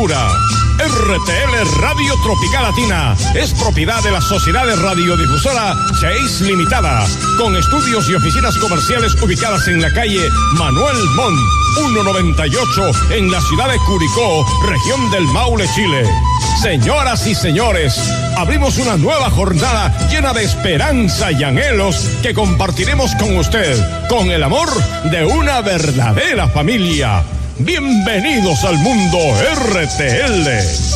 Segura. RTL Radio Tropical Latina es propiedad de la Sociedad de Radiodifusora Chase Limitada, con estudios y oficinas comerciales ubicadas en la calle Manuel Montt, 198, en la ciudad de Curicó, región del Maule, Chile. Señoras y señores, abrimos una nueva jornada llena de esperanza y anhelos que compartiremos con usted, con el amor de una verdadera familia. Bienvenidos al mundo RTL.